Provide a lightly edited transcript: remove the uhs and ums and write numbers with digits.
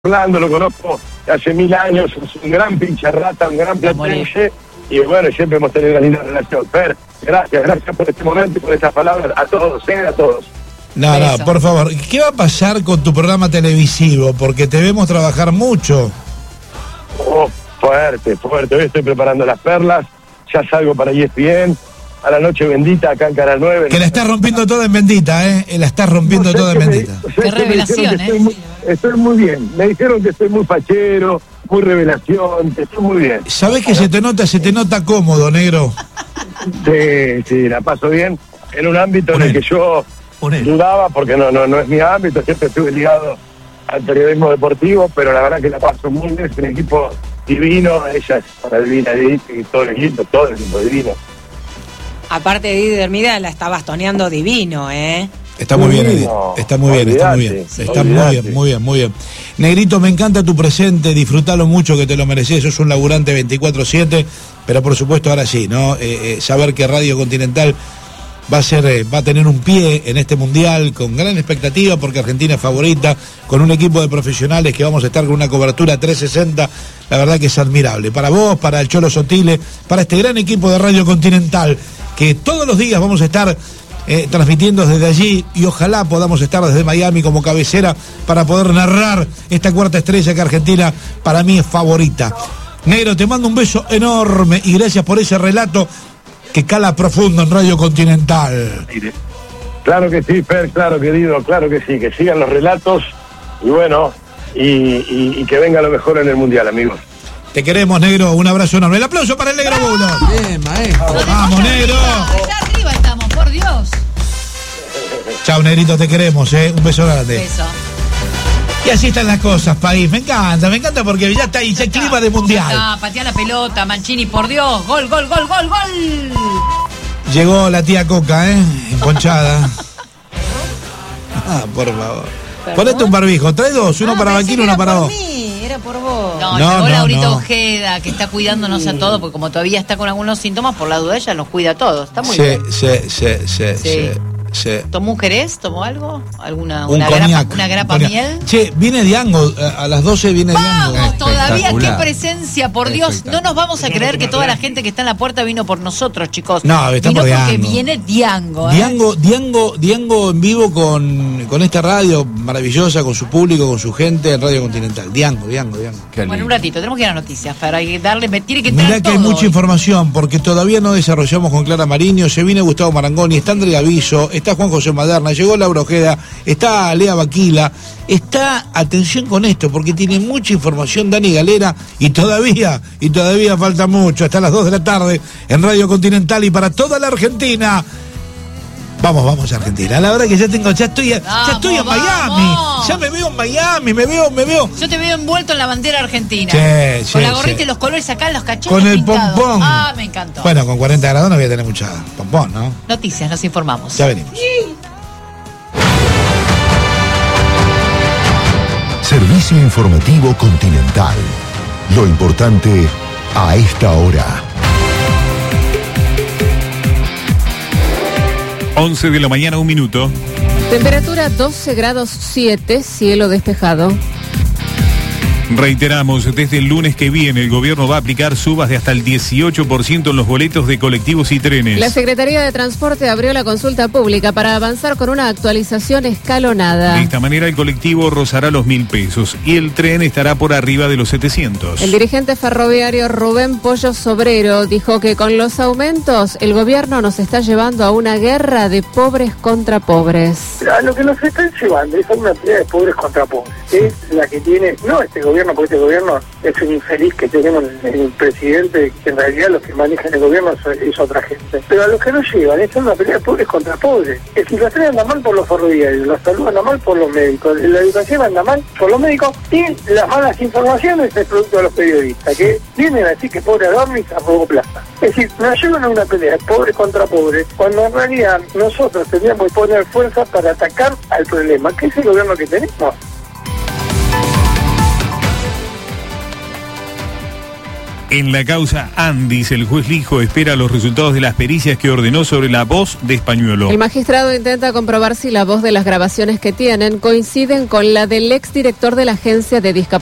Orlando, lo conozco hace 1000 años, es un gran pincharrata, un gran platense, y bueno, siempre hemos tenido una linda relación. Fer, gracias por este momento y por estas palabras, a todos, a todos. No, por favor, ¿qué va a pasar con tu programa televisivo? Porque te vemos trabajar mucho. Oh, fuerte, hoy estoy preparando las perlas, ya salgo para ESPN, a la noche bendita acá en Canal 9. Que la estás rompiendo toda en Bendita, la estás rompiendo toda en Bendita. Qué revelación, estoy muy bien, me dijeron que estoy muy fachero, muy revelación, que estoy muy bien. ¿Sabés que se te nota cómodo, negro? Sí, la paso bien, en un ámbito en el que yo dudaba, porque no es mi ámbito, siempre estuve ligado al periodismo deportivo, pero la verdad que la paso muy bien, es un equipo divino, ella es para divina, y todo el equipo divino. Aparte de Edith Hermida, la está bastoneando divino, Está muy bien, Edith. Está muy bien. Negrito, me encanta tu presente, disfrutalo mucho, que te lo mereces, sos un laburante 24/7, pero por supuesto ahora sí, ¿no? Saber que Radio Continental va a tener un pie en este mundial con gran expectativa, porque Argentina es favorita, con un equipo de profesionales que vamos a estar con una cobertura 360, la verdad que es admirable. Para vos, para el Cholo Sotile, para este gran equipo de Radio Continental, que todos los días vamos a estar transmitiendo desde allí, y ojalá podamos estar desde Miami como cabecera para poder narrar esta cuarta estrella que Argentina para mí es favorita. Negro, te mando un beso enorme y gracias por ese relato que cala profundo en Radio Continental. Claro que sí, Fer, claro, querido, claro que sí, que sigan los relatos y bueno, y que venga lo mejor en el Mundial, amigos. Te queremos, negro, un abrazo enorme. El aplauso para el negro Bulo. Bien, maestro. Vamos, negro. Allá arriba estamos, por Dios. Chao, negrito, te queremos, un beso grande. Beso. Y así están las cosas, país. Me encanta porque ya está ahí, ya clima de mundial. Patea la pelota, Mancini, por Dios. Gol. Llegó la tía Coca, emponchada. Por favor. ¿Perdón? Ponete un barbijo, trae dos, uno para Banquino, uno para vos. Era por vos. Llegó Laurita Ojeda, que está cuidándonos a todos, porque como todavía está con algunos síntomas, por la duda ella nos cuida a todos. Está muy bien. Sí. ¿Tomó un jerez? ¿Tomó algo? ¿Una grapa miel? Che, viene Diango, a las 12 viene Diango. Vamos, todavía qué presencia, por Dios. No nos vamos a creer que toda la gente que está en la puerta vino por nosotros, chicos. No, está vino por porque Diango. Viene Diango. Diango en vivo con esta radio maravillosa, con su público, con su gente en Radio Continental. Diango. Bueno, un ratito, tenemos que ir a las noticias, pero hay que darle, tiene que entrar. Mirá que hay mucha información, porque todavía no desarrollamos con Clara Mariño, se viene Gustavo Marangoni, está André Gaviso, está Juan José Maderna, llegó Laura Ojeda, está Lea Baquila, está, atención con esto, porque tiene mucha información Dani Galera, y todavía falta mucho, hasta las 2 de la tarde en Radio Continental y para toda la Argentina. Vamos a Argentina. La verdad que ya estoy en Miami. Ya me veo en Miami, me veo. Yo te veo envuelto en la bandera argentina. Sí, con la gorrita y los colores acá en los cachetes. Con el pintados. pompón. Me encantó. Bueno, con 40 grados no voy a tener mucha pompón, ¿no? Noticias, nos informamos. Ya venimos. Servicio informativo Continental. Lo importante a esta hora. 11 de la mañana, 1 minuto. Temperatura 12 grados 7, cielo despejado. Reiteramos, desde el lunes que viene el gobierno va a aplicar subas de hasta el 18% en los boletos de colectivos y trenes. La Secretaría de Transporte abrió la consulta pública para avanzar con una actualización escalonada. De esta manera el colectivo rozará los 1.000 pesos y el tren estará por arriba de los 700. El dirigente ferroviario Rubén Pollo Sobrero dijo que con los aumentos el gobierno nos está llevando a una guerra de pobres contra pobres. A lo que nos están llevando es a una pelea de pobres contra pobres, que es la que tiene, no este gobierno, porque este gobierno es un infeliz que tenemos en el presidente, que en realidad los que manejan el gobierno es otra gente. Pero a los que no llevan es una pelea de pobres contra pobres. Es que los trenes andan mal por los ferroviarios, la salud anda mal por los médicos, la educación anda mal por los médicos, y las malas informaciones es producto de los periodistas, que vienen a decir que pobre Adornis a poco plata. Es decir, nos llevan a una pelea de pobres contra pobres, cuando en realidad nosotros tendríamos que poner fuerza para atacar al problema, que es el gobierno que tenemos. En la causa Andis, el juez Lijo espera los resultados de las pericias que ordenó sobre la voz de Españuelo. El magistrado intenta comprobar si la voz de las grabaciones que tienen coinciden con la del exdirector de la Agencia de Discapacidad